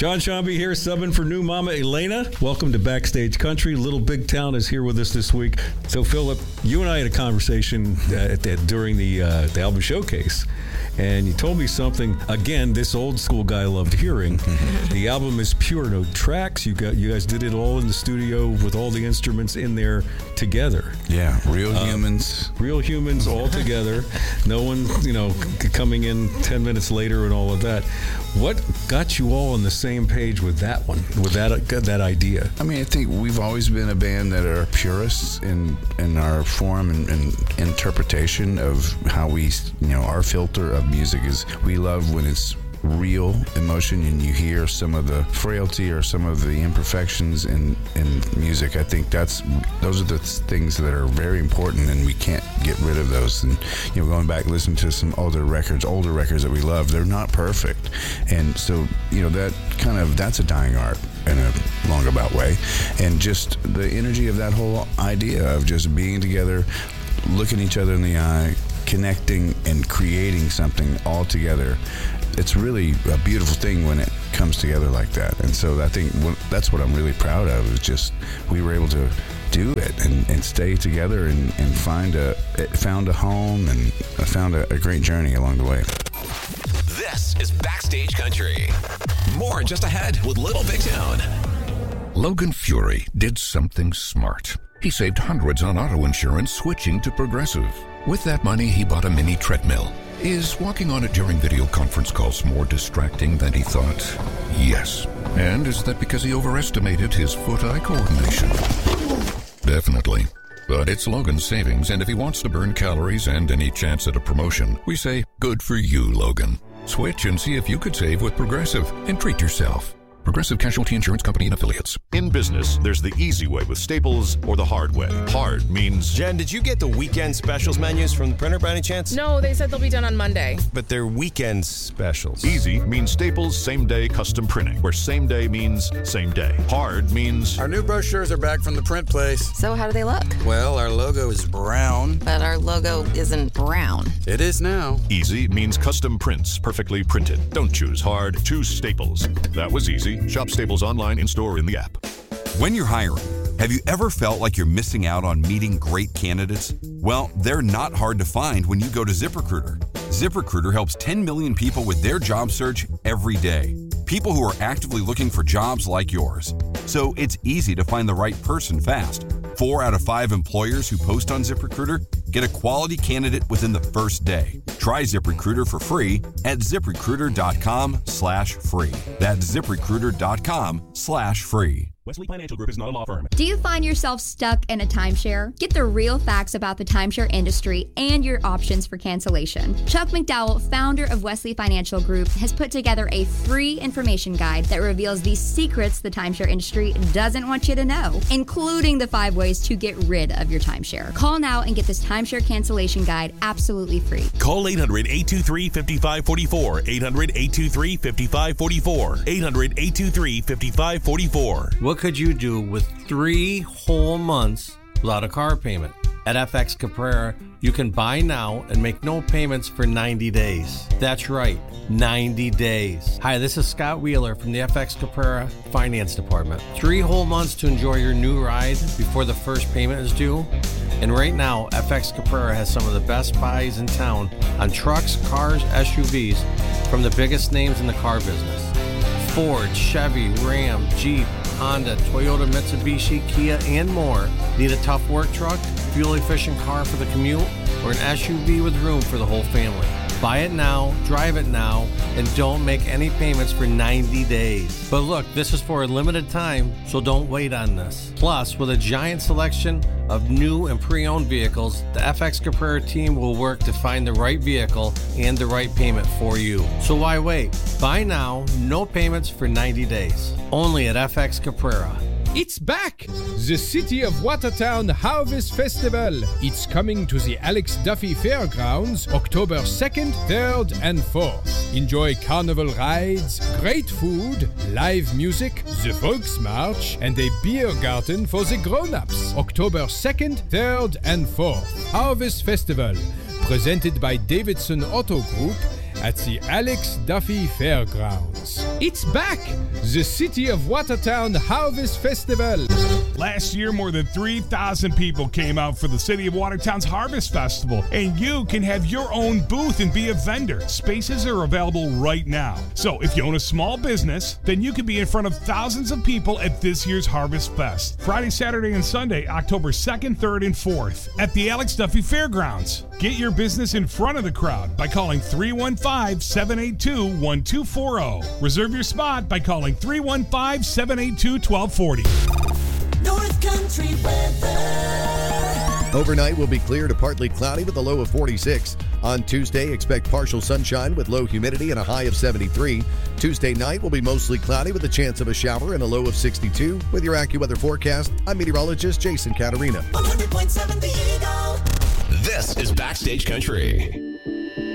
John Shambi here, subbing for new Mama Elena. Welcome to Backstage Country. Little Big Town is here with us this week. So, Philip, you and I had a conversation during the album showcase, and you told me something. Again, this old school guy loved hearing. The album is pure, no tracks. You guys did it all in the studio with all the instruments in there together. Yeah, real humans. Real humans all together. No one, coming in 10 minutes later and all of that. What got you all on the same page with that one, with that idea? I mean, I think we've always been a band that are purists in our form and interpretation of how we, our filter of music is we love when it's real emotion and you hear some of the frailty or some of the imperfections in music. I think those are the things that are very important, and we can't get rid of those. And going back, listening to some older records that we love, they're not perfect, and so that's a dying art in a roundabout way. And just the energy of that whole idea of just being together, looking each other in the eye, connecting and creating something all together. It's really a beautiful thing when it comes together like that. And so I think that's what I'm really proud of, is just we were able to do it and stay together and found a home and found a great journey along the way. This is Backstage Country. More just ahead with Little Big Town. Logan Fury did something smart. He saved hundreds on auto insurance switching to Progressive. With that money, he bought a mini treadmill. Is walking on it during video conference calls more distracting than he thought? Yes. And is that because he overestimated his foot-eye coordination? Definitely. But it's Logan's savings, and if he wants to burn calories and any chance at a promotion, we say, good for you, Logan. Switch and see if you could save with Progressive and treat yourself. Progressive Casualty Insurance Company and Affiliates. In business, there's the easy way with Staples or the hard way. Hard means... Jen, did you get the weekend specials menus from the printer by any chance? No, they said they'll be done on Monday. But they're weekend specials. Easy means Staples same-day custom printing, where same day means same day. Hard means... Our new brochures are back from the print place. So how do they look? Well, our logo is brown. But our logo isn't brown. It is now. Easy means custom prints, perfectly printed. Don't choose hard, choose Staples. That was easy. Shop Staples online, in-store, in the app. When you're hiring, have you ever felt like you're missing out on meeting great candidates? Well, they're not hard to find when you go to ZipRecruiter. ZipRecruiter helps 10 million people with their job search every day. People who are actively looking for jobs like yours. So it's easy to find the right person fast. 4 out of 5 employers who post on ZipRecruiter get a quality candidate within the first day. Try ZipRecruiter for free at ZipRecruiter.com/free. That's ZipRecruiter.com/free. Wesley Financial Group is not a law firm. Do you find yourself stuck in a timeshare? Get the real facts about the timeshare industry and your options for cancellation. Chuck McDowell, founder of Wesley Financial Group, has put together a free information guide that reveals the secrets the timeshare industry doesn't want you to know, including the 5 ways to get rid of your timeshare. Call now and get this timeshare cancellation guide absolutely free. Call 800-823-5544. 800-823-5544. 800-823-5544. What could you do with 3 whole months without a car payment? At FX Caprera, you can buy now and make no payments for 90 days. That's right, 90 days. Hi, this is Scott Wheeler from the FX Caprera Finance Department. 3 whole months to enjoy your new ride before the first payment is due. And right now, FX Caprera has some of the best buys in town on trucks, cars, SUVs from the biggest names in the car business. Ford, Chevy, Ram, Jeep, Honda, Toyota, Mitsubishi, Kia, and more. Need a tough work truck, fuel-efficient car for the commute, or an SUV with room for the whole family? Buy it now, drive it now, and don't make any payments for 90 days. But look, this is for a limited time, so don't wait on this. Plus, with a giant selection of new and pre-owned vehicles, the FX Caprera team will work to find the right vehicle and the right payment for you. So why wait? Buy now, no payments for 90 days. Only at FX Caprera. It's back! The City of Watertown Harvest Festival. It's coming to the Alex Duffy Fairgrounds October 2nd, 3rd, and 4th. Enjoy carnival rides, great food, live music, the Volksmarch, and a beer garden for the grown-ups. October 2nd, 3rd, and 4th. Harvest Festival, presented by Davidson Auto Group at the Alex Duffy Fairgrounds. It's back! The City of Watertown Harvest Festival. Last year, more than 3,000 people came out for the City of Watertown's Harvest Festival, and you can have your own booth and be a vendor. Spaces are available right now. So if you own a small business, then you can be in front of thousands of people at this year's Harvest Fest. Friday, Saturday, and Sunday, October 2nd, 3rd, and 4th at the Alex Duffy Fairgrounds. Get your business in front of the crowd by calling 315-782-1240. Reserve your spot by calling 315-782-1240. North Country weather. Overnight will be clear to partly cloudy with a low of 46. On Tuesday, expect partial sunshine with low humidity and a high of 73. Tuesday night will be mostly cloudy with a chance of a shower and a low of 62. With your AccuWeather forecast, I'm meteorologist Jason Caterina. 100.7 The Eagle. This is Backstage Country.